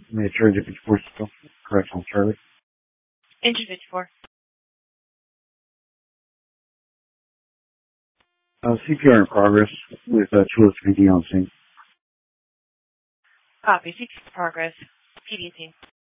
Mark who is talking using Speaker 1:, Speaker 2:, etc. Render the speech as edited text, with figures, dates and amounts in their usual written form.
Speaker 1: Major Engine 54 still. Correctional Charlie.
Speaker 2: Engine 54.
Speaker 1: CPR in progress with Chula PD on scene.
Speaker 2: Copy. CPR progress. PD team.